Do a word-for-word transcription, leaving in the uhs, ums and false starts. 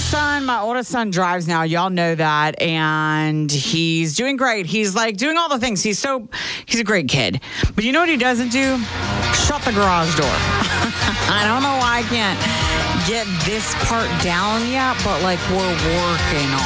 son, my oldest son drives now. Y'all know that. And he's doing great. He's like doing all the things. He's so, he's a great kid. But you know what he doesn't do? Shut the garage door. I don't know why I can't get this part down yet, but like we're working